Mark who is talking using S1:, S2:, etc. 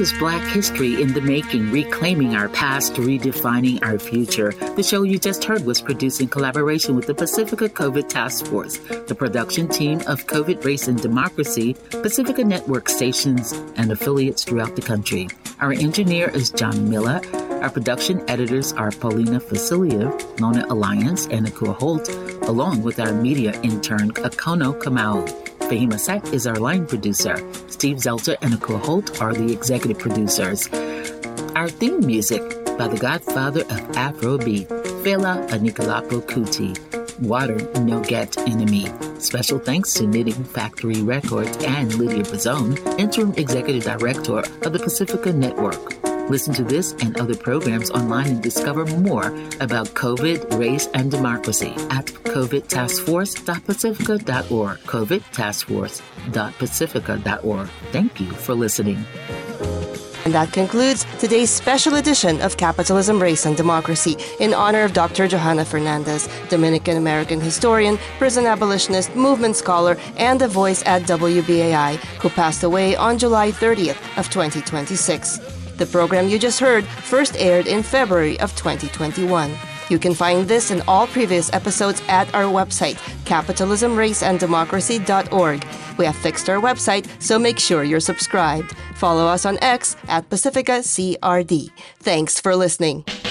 S1: is Black History in the Making, Reclaiming Our Past, Redefining Our Future. The show you just heard was produced in collaboration with the Pacifica COVID Task Force, the production team of COVID Race and Democracy, Pacifica Network stations, and affiliates throughout the country. Our engineer is John Miller. Our production editors are Paulina Vasiliev, Lona Alliance, and Akua Holt, along with our media intern, Akono Kamau. Fahima Sack is our line producer. Steve Zelter and Akua Holt are the executive producers. Our theme music by the godfather of Afrobeat, Fela Anikulapo Kuti, Water No Get Enemy. Special thanks to Knitting Factory Records and Lydia Bazone, Interim Executive Director of the Pacifica Network. Listen to this and other programs online and discover more about COVID, race, and democracy at covidtaskforce.pacifica.org, covidtaskforce.pacifica.org. Thank you for listening.
S2: And that concludes today's special edition of Capitalism, Race, and Democracy in honor of Dr. Johanna Fernandez, Dominican-American historian, prison abolitionist, movement scholar, and a voice at WBAI, who passed away on July 30th of 2026. The program you just heard first aired in February of 2021. You can find this and all previous episodes at our website, capitalismraceanddemocracy.org. We have fixed our website, so make sure you're subscribed. Follow us on X at Pacifica CRD. Thanks for listening.